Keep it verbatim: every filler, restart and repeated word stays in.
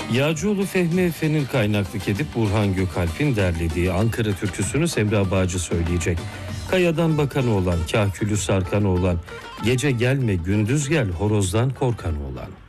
Yağcıoğlu Fehmi Efe'nin kaynaklık edip Burhan Gökalp'in derlediği Ankara türküsünü Semra Bağcı söyleyecek. Kayadan bakan oğlan, kahkülü sarkan oğlan, gece gelme gündüz gel horozdan korkan oğlan.